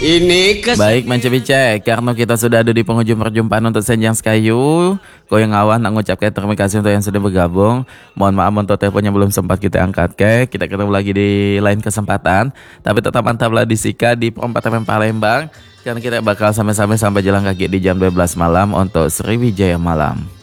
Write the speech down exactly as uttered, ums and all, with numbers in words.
Ini kes Baik Mencebicek, karena kita sudah ada di penghujung perjumpaan untuk Senjang Sekayu. Koyang nak ngucapkan terima kasih untuk yang sudah bergabung. Mohon maaf untuk teleponnya belum sempat kita angkat ke. Kita ketemu lagi di lain kesempatan. Tapi tetap mantaplah di Sika di perempatan Palembang. Karena kita bakal sampai-sampai sampai jalan kaki di jam dua belas malam untuk Sriwijaya Malam.